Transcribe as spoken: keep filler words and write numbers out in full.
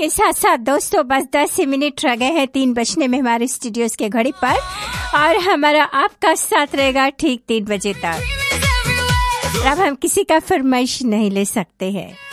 के साथ साथ दोस्तों बस दस ही मिनट रह गए हैं तीन बजने में हमारे स्टूडियोज के घड़ी पर, और हमारा आपका साथ रहेगा ठीक तीन बजे तक। अब हम किसी का फरमाइश नहीं ले सकते हैं।